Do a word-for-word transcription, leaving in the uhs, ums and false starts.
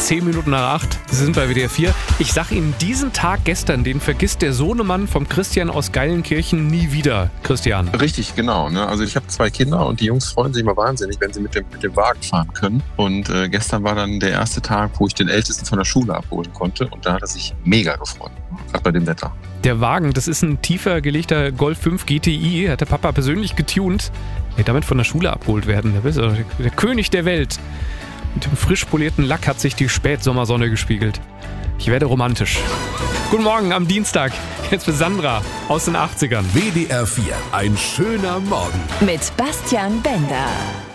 zehn Minuten nach acht. Sie sind bei W D R vier. Ich sag Ihnen, diesen Tag gestern, den vergisst der Sohnemann vom Christian aus Geilenkirchen nie wieder. Christian. Richtig, genau. Ne? Also ich habe zwei Kinder und die Jungs freuen sich immer wahnsinnig, wenn sie mit dem, mit dem Wagen fahren können. Und äh, gestern war dann der erste Tag, wo ich den Ältesten von der Schule abholen konnte. Und da hat er sich mega gefreut, gerade bei dem Wetter. Der Wagen, das ist ein tiefer gelegter Golf fünf G T I, hat der Papa persönlich getunt. Er damit von der Schule abgeholt werden. Der, der, der König der Welt. Mit dem frisch polierten Lack hat sich die Spätsommersonne gespiegelt. Ich werde romantisch. Guten Morgen am Dienstag. Jetzt für Sandra aus den achtzigern. W D R vier. Ein schöner Morgen. Mit Bastian Bender.